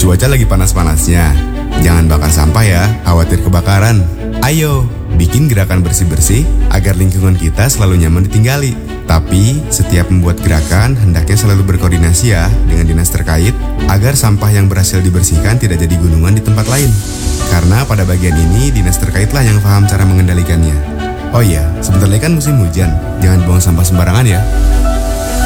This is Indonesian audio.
Cuaca lagi panas-panasnya. Jangan bakar sampah ya, khawatir kebakaran. Ayo, bikin gerakan bersih-bersih agar lingkungan kita selalu nyaman ditinggali. Tapi, setiap membuat gerakan hendaknya selalu berkoordinasi ya dengan dinas terkait agar sampah yang berhasil dibersihkan tidak jadi gunungan di tempat lain. Karena pada bagian ini dinas terkaitlah yang paham cara mengendalikannya. Oh iya, sebentar lagi kan musim hujan. Jangan buang sampah sembarangan ya.